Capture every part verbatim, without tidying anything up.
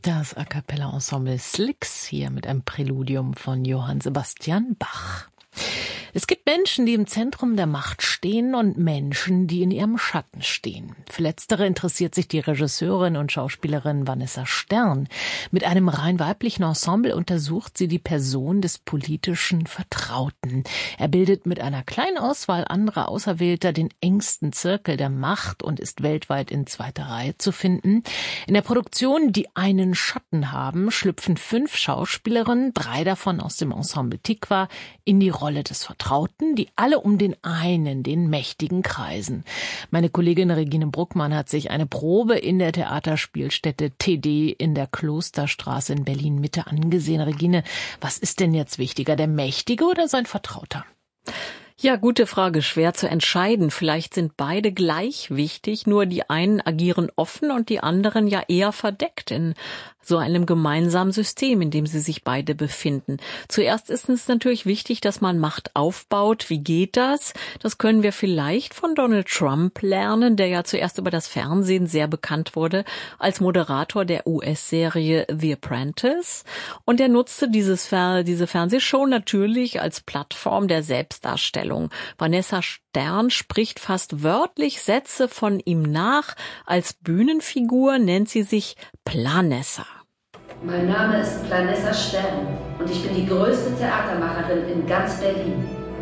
Das A Cappella Ensemble Slicks hier mit einem Präludium von Johann Sebastian Bach. Es gibt Menschen, die im Zentrum der Macht stehen und Menschen, die in ihrem Schatten stehen. Für letztere interessiert sich die Regisseurin und Schauspielerin Vanessa Stern. Mit einem rein weiblichen Ensemble untersucht sie die Person des politischen Vertrauten. Er bildet mit einer kleinen Auswahl anderer Auserwählter den engsten Zirkel der Macht und ist weltweit in zweiter Reihe zu finden. In der Produktion Die einen Schatten haben, schlüpfen fünf Schauspielerinnen, drei davon aus dem Ensemble Tikva, in die Rolle des Vertrauten, die alle um den einen, den Mächtigen, kreisen. Meine Kollegin Regine Bruckmann hat sich eine Probe in der Theaterspielstätte T D in der Klosterstraße in Berlin-Mitte angesehen. Regine, was ist denn jetzt wichtiger, der Mächtige oder sein Vertrauter? Ja, gute Frage, schwer zu entscheiden. Vielleicht sind beide gleich wichtig, nur die einen agieren offen und die anderen ja eher verdeckt in so einem gemeinsamen System, in dem sie sich beide befinden. Zuerst ist es natürlich wichtig, dass man Macht aufbaut. Wie geht das? Das können wir vielleicht von Donald Trump lernen, der ja zuerst über das Fernsehen sehr bekannt wurde als Moderator der U S-Serie The Apprentice. Und er nutzte dieses Fer- diese Fernsehshow natürlich als Plattform der Selbstdarstellung. Vanessa Stern spricht fast wörtlich Sätze von ihm nach. Als Bühnenfigur nennt sie sich Planessa. Mein Name ist Planessa Stern und ich bin die größte Theatermacherin in ganz Berlin.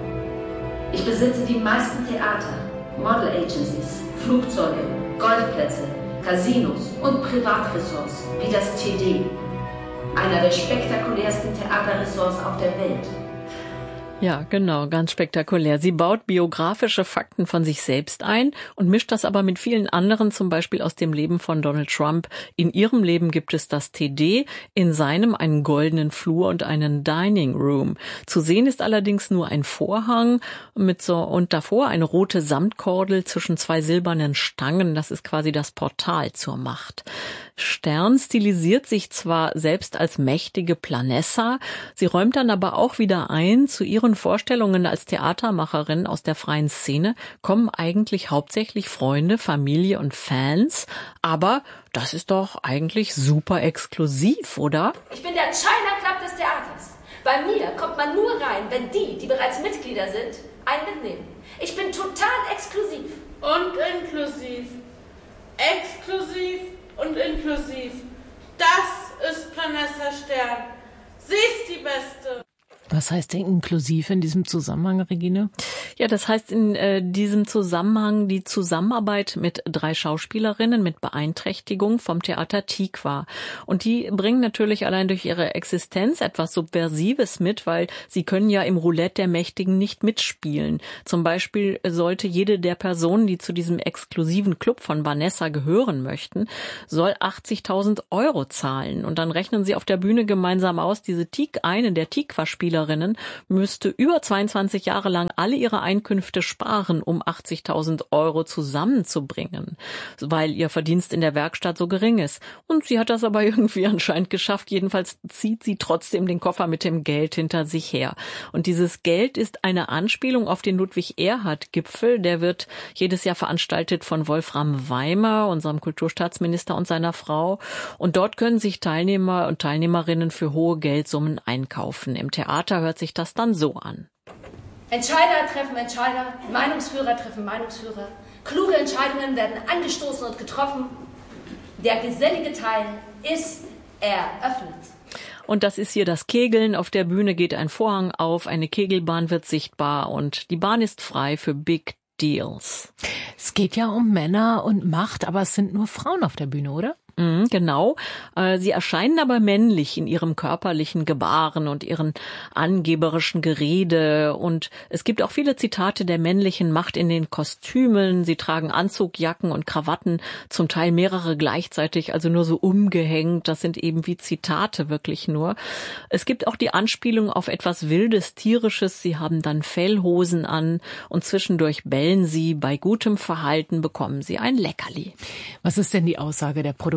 Ich besitze die meisten Theater, Model Agencies, Flugzeuge, Golfplätze, Casinos und Privatressorts wie das T D, einer der spektakulärsten Theaterressorts auf der Welt. Ja, genau, ganz spektakulär. Sie baut biografische Fakten von sich selbst ein und mischt das aber mit vielen anderen, zum Beispiel aus dem Leben von Donald Trump. In ihrem Leben gibt es das T D, in seinem einen goldenen Flur und einen Dining Room. Zu sehen ist allerdings nur ein Vorhang mit so und davor eine rote Samtkordel zwischen zwei silbernen Stangen. Das ist quasi das Portal zur Macht. Stern stilisiert sich zwar selbst als mächtige Planessa, sie räumt dann aber auch wieder ein, zu ihren Vorstellungen als Theatermacherin aus der freien Szene kommen eigentlich hauptsächlich Freunde, Familie und Fans, aber das ist doch eigentlich super exklusiv, oder? Ich bin der China Club des Theaters. Bei mir kommt man nur rein, wenn die, die bereits Mitglieder sind, einen mitnehmen. Ich bin total exklusiv. Und inklusiv. Exklusiv und inklusiv. Das ist Vanessa Stern. Sie ist die Beste. Was heißt denn inklusiv in diesem Zusammenhang, Regine? Ja, das heißt in äh, diesem Zusammenhang die Zusammenarbeit mit drei Schauspielerinnen mit Beeinträchtigung vom Theater Tikva. Und die bringen natürlich allein durch ihre Existenz etwas Subversives mit, weil sie können ja im Roulette der Mächtigen nicht mitspielen. Zum Beispiel sollte jede der Personen, die zu diesem exklusiven Club von Vanessa gehören möchten, soll achtzigtausend Euro zahlen. Und dann rechnen sie auf der Bühne gemeinsam aus, diese Tik, eine der Tikva-Spieler müsste über zweiundzwanzig Jahre lang alle ihre Einkünfte sparen, um achtzigtausend Euro zusammenzubringen, weil ihr Verdienst in der Werkstatt so gering ist. Und sie hat das aber irgendwie anscheinend geschafft. Jedenfalls zieht sie trotzdem den Koffer mit dem Geld hinter sich her. Und dieses Geld ist eine Anspielung auf den Ludwig-Erhard-Gipfel. Der wird jedes Jahr veranstaltet von Wolfram Weimer, unserem Kulturstaatsminister, und seiner Frau. Und dort können sich Teilnehmer und Teilnehmerinnen für hohe Geldsummen einkaufen. Im Theater hört sich das dann so an. Entscheider treffen Entscheider, Meinungsführer treffen Meinungsführer. Kluge Entscheidungen werden angestoßen und getroffen. Der gesellige Teil ist eröffnet. Und das ist hier das Kegeln. Auf der Bühne geht ein Vorhang auf, eine Kegelbahn wird sichtbar und die Bahn ist frei für Big Deals. Es geht ja um Männer und Macht, aber es sind nur Frauen auf der Bühne, oder? Mhm, genau. Sie erscheinen aber männlich in ihrem körperlichen Gebaren und ihren angeberischen Gerede. Und es gibt auch viele Zitate der männlichen Macht in den Kostümen. Sie tragen Anzugjacken und Krawatten, zum Teil mehrere gleichzeitig, also nur so umgehängt. Das sind eben wie Zitate wirklich nur. Es gibt auch die Anspielung auf etwas Wildes, Tierisches. Sie haben dann Fellhosen an und zwischendurch bellen sie. Bei gutem Verhalten bekommen sie ein Leckerli. Was ist denn die Aussage der Produktion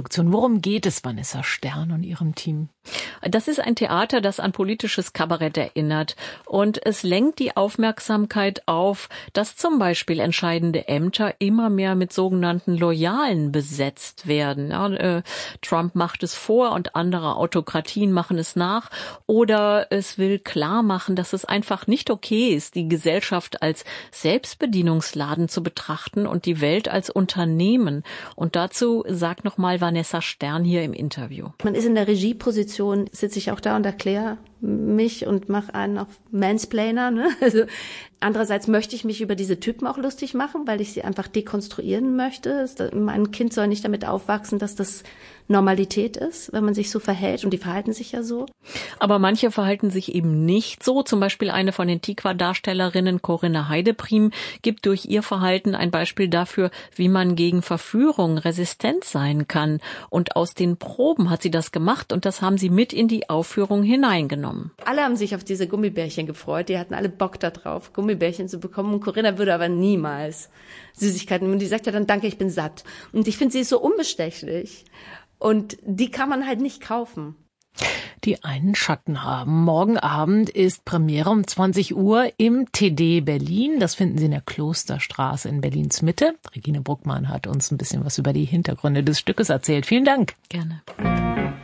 Produktion. Worum geht es Vanessa Stern und ihrem Team? Das ist ein Theater, das an politisches Kabarett erinnert. Und es lenkt die Aufmerksamkeit auf, dass zum Beispiel entscheidende Ämter immer mehr mit sogenannten Loyalen besetzt werden. Ja, äh, Trump macht es vor und andere Autokratien machen es nach. Oder es will klar machen, dass es einfach nicht okay ist, die Gesellschaft als Selbstbedienungsladen zu betrachten und die Welt als Unternehmen. Und dazu sagt nochmal Vanessa Stern hier im Interview. Man ist in der Regieposition, sitze ich auch da und erkläre mich und mache einen auf Mansplainer. Ne? Also andererseits möchte ich mich über diese Typen auch lustig machen, weil ich sie einfach dekonstruieren möchte. Mein Kind soll nicht damit aufwachsen, dass das Normalität ist, wenn man sich so verhält. Und die verhalten sich ja so. Aber manche verhalten sich eben nicht so. Zum Beispiel eine von den Tikva-Darstellerinnen, Corinna Heideprim, gibt durch ihr Verhalten ein Beispiel dafür, wie man gegen Verführung resistent sein kann. Und aus den Proben hat sie das gemacht und das haben sie mit in die Aufführung hineingenommen. Alle haben sich auf diese Gummibärchen gefreut. Die hatten alle Bock da drauf, Gummibärchen zu bekommen. Und Corinna würde aber niemals Süßigkeiten. Und die sagt ja dann, danke, ich bin satt. Und ich finde, sie ist so unbestechlich. Und die kann man halt nicht kaufen. Die einen Schatten haben. Morgen Abend ist Premiere um zwanzig Uhr im T D Berlin. Das finden Sie in der Klosterstraße in Berlins Mitte. Regine Bruckmann hat uns ein bisschen was über die Hintergründe des Stückes erzählt. Vielen Dank. Gerne.